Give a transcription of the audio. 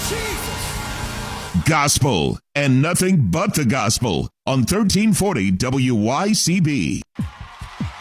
Gospel and nothing but the gospel on 1340 WYCB.